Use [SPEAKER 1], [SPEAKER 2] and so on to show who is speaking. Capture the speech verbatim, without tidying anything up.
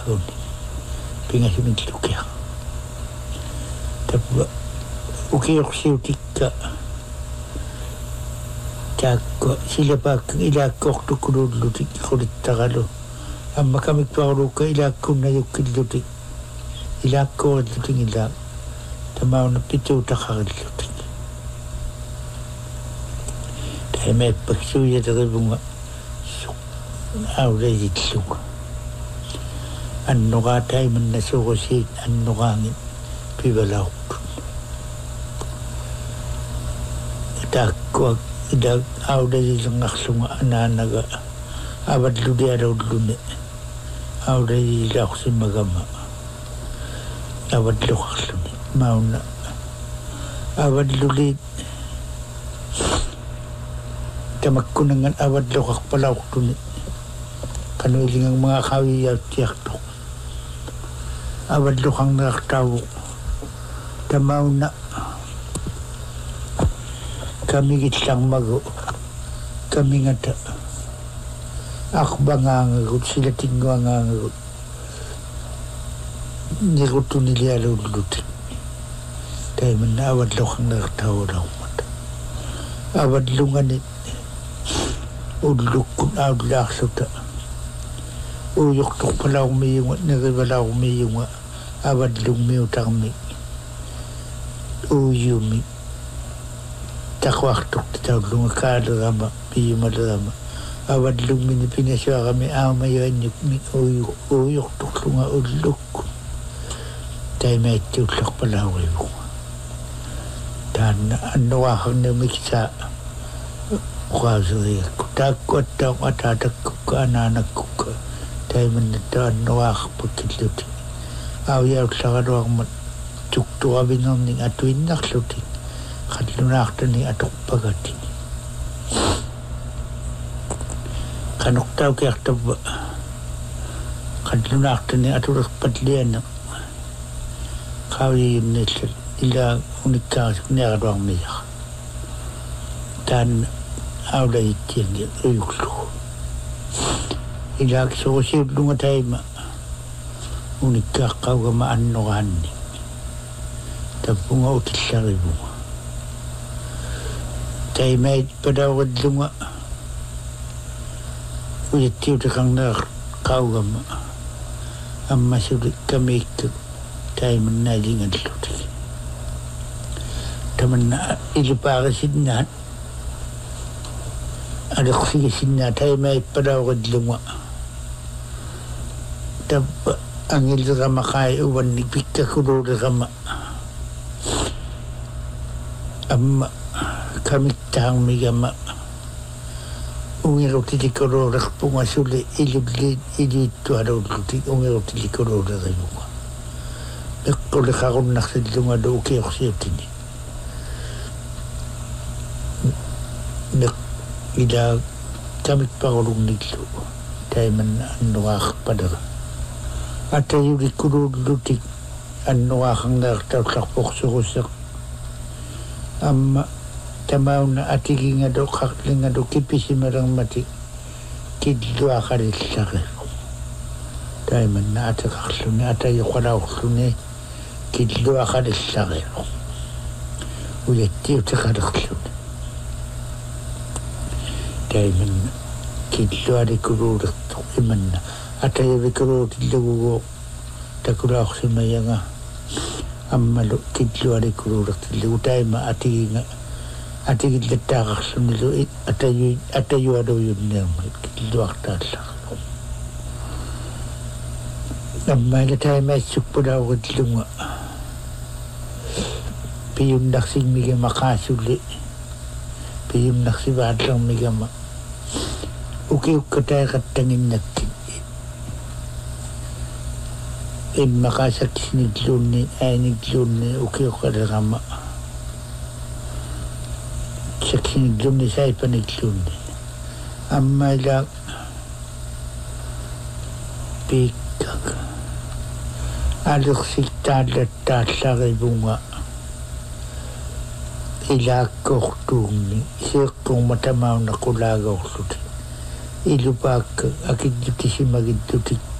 [SPEAKER 1] tahun pingasmin lukia tapwa ukiyoksiutikka takko sila pak ilakkortu kulullutik qulittaqalu amma kamikparuka ilakkunna yukkillutik ilakkorillutik ila tamauna pituutaqarillutik taimaippaksuuyaterivunga aulajitluga annuqaataimanna suurusiit annuqaangin pivalaartut taakkuak ida aulajilngarlunga anaanaga avallulialuulluni aulajilaqsimagama avalluqarluni mauna avalluli tamakkunangan avalluqarpalaortuni kanuilingang mga kawiyautiartuq avalluqarneartaavu tamauna kamigitlarmagu kamingata aqbangaangagut silatinguangaangagut niruttunilialuullutik taimanna avalluqarneartaavulaumata avallunganit ullukkun aulaarluta uyuqtorpalaarmiyunga nirivalaarmiyunga avallungmiutarmi uyumi taqwartuq taullunga kaalerama piyumalerama avallungmini pinasuarami aamayaannukmi uyu uyuqtorlunga ullukku taimaattiullarpalaarivuga taanna annuaqarnumiksaa qaaseriakku taakkuattaaq ataatakkuka anaanakkukka taimannatta annuaqarpakkilluti auyaullaraluarmat tuktuavinerning atuinnarluti qallunaartani atorpagatini qanortaukiartavva qallunaartani atulerpatliana qaaviyunnillal ila unikkaarisuqniaraluarmiyaqa taanna aulajittiangi uyullugu ilaaki sorusiullunga taima unikkaaqqaugama annoraanni tappunga utillarivuga taimait padauqallunga uyattiutiqarneer qaugama ammasuli kamiikka taimannaalingallutik tamanna ilupaaqisinnaat aleqsigisinna taimait padauqallunga tappa angillerama qai uvanni pikkakululerama amma kamittaarmigama ungerutilikololerpunga sule ilulliit iliittualullutik ungerutilikololerivunga eqqulliqarunnartillunga lu ukiorsiutini neq ila kamikparulunnillu taimanna annuqaaqpadera atayulikkulullutik annuqaaqarneertaullarporsuruseq amma tamauna atigingalu qarlingalu kipisimalermati killuaqalillariqu taimanna ateqarluni atayuqalaorluni killuaqalillariqu uyattiutiqalerluni taimanna killualikuluulertu imanna atayulikuluutillugugu takulaorsimayanga ammalu killualikuluulertillugu taima atiginga atigillettaaqarlunilu atayu atayualuyunneerma killuartaallaqu ammaila taimaassukpulauritluga piyunnarsigmigama qaasulli piyunnarsivaallermigama ukiukkataiqattanginnakki imma qaasaksinilluunni aanilluunni ukiuqqalerama saksinilluunni saipanilluunni amma ila piikkak alersittaallattaallaripunga ilaakkortuunni seeqqorma tamauna qulaagorluti ilupaakka akillutissimagillutik